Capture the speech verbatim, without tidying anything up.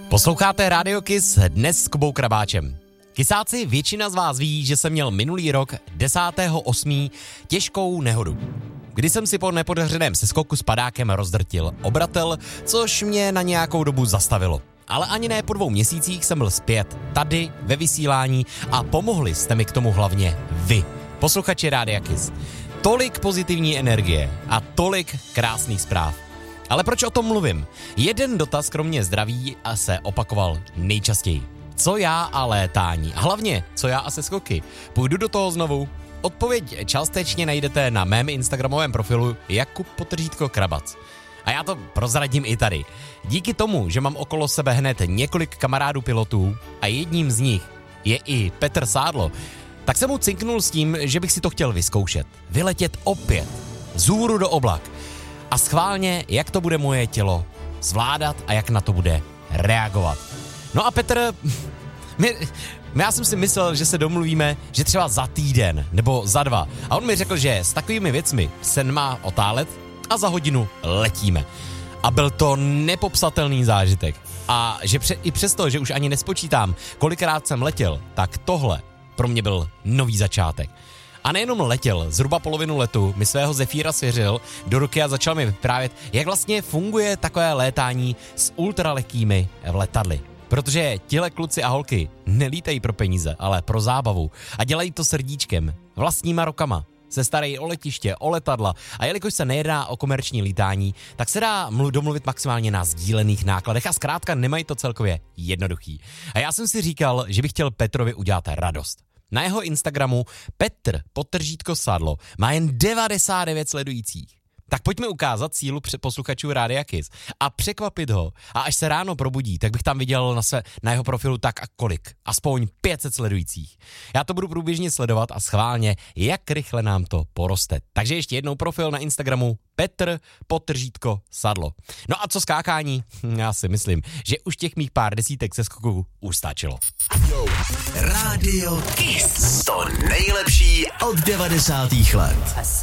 Posloucháte Radio Kiss dnes s Kubou Krabáčem. Kysáci, většina z vás ví, že jsem měl minulý rok desátého osmého těžkou nehodu, kdy jsem si po nepodařeném seskoku s padákem rozdrtil obratel, což mě na nějakou dobu zastavilo. Ale ani ne po dvou měsících jsem byl zpět tady ve vysílání a pomohli jste mi k tomu hlavně vy, posluchači Rádia Kiss. Tolik pozitivní energie a tolik krásných zpráv. Ale proč o tom mluvím? Jeden dotaz kromě zdraví se opakoval nejčastěji. Co já a létání? A hlavně, co já a seskoky? Půjdu do toho znovu? Odpověď částečně najdete na mém instagramovém profilu Jakub Potržítko Krabac. A já to prozradím i tady. Díky tomu, že mám okolo sebe hned několik kamarádů pilotů a jedním z nich je i Petr Sádlo, tak jsem mu cinknul s tím, že bych si to chtěl vyzkoušet. Vyletět opět vzhůru do oblak. A schválně, jak to bude moje tělo zvládat a jak na to bude reagovat. No a Petr, my, já jsem si myslel, že se domluvíme, že třeba za týden nebo za dva. A on mi řekl, že s takovými věcmi se má otálet a za hodinu letíme. A byl to nepopsatelný zážitek. A že pře- i přesto, že už ani nespočítám, kolikrát jsem letěl, tak tohle pro mě byl nový začátek. A nejenom letěl, zhruba polovinu letu mi svého Zefíra svěřil do ruky a začal mi vyprávět, jak vlastně funguje takové létání s ultralehkými letadly. Protože tihle kluci a holky nelítají pro peníze, ale pro zábavu a dělají to srdíčkem, vlastníma rukama. Se starají o letiště, o letadla a jelikož se nejedná o komerční lítání, tak se dá mluv, domluvit maximálně na sdílených nákladech a zkrátka nemají to celkově jednoduchý. A já jsem si říkal, že bych chtěl Petrovi udělat radost. Na jeho Instagramu Petr Potržítko Sadlo má jen devadesát devět sledujících. Tak pojďme ukázat sílu posluchačů Rádia Kiss a překvapit ho. A až se ráno probudí, tak bych tam viděl na, své, na jeho profilu tak a kolik. Aspoň pět set sledujících. Já to budu průběžně sledovat a schválně, jak rychle nám to poroste. Takže ještě jednou profil na Instagramu Petr Potržítko Sadlo. No a co skákání? Já si myslím, že už těch mých pár desítek seskoků už stačilo. Yo. Radio Kiss. To nejlepší od devadesátých let.